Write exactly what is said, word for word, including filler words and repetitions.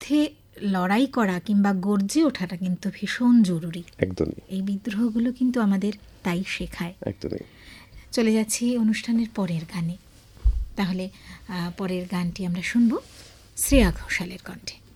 বিরুদ্ধে লড়াই করা কিংবা গর্জে ওঠাটা কিন্তু ভীষণ জরুরি। একদমই। এই বিদ্রোহগুলো কিন্তু আমাদের তাই শেখায়। একদমই। চলে যাচ্ছি অনুষ্ঠানের পরের গানে। তাহলে পরের গানটি আমরা শুনব শ্রেয়া ঘোষালের কণ্ঠে।